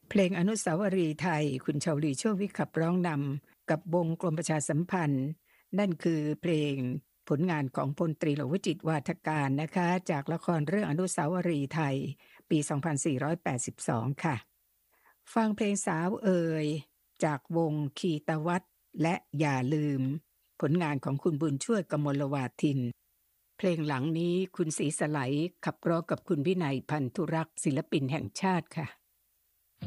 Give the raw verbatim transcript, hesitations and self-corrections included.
เพลงอนุสาวรีย์ไทยคุณชาวลีโชควิทย์ขับร้องนำกับวงกรมประชาสัมพันธ์นั่นคือเพลงผลงานของพลตรีหลวงวิจิตรวาทการนะคะจากละครเรื่องอนุสาวรีย์ไทยปีสองพันสี่ร้อยแปดสิบสองค่ะฟังเพลงสาวเอ่ยจากวงคีตวัฒน์และอย่าลืมผลงานของคุณบุญช่วยกมลวาทินเพลงหลังนี้คุณศรีสไลขับร้องกับคุณวินัยพันธุรักษ์ศิลปินแห่งชาติค่ะ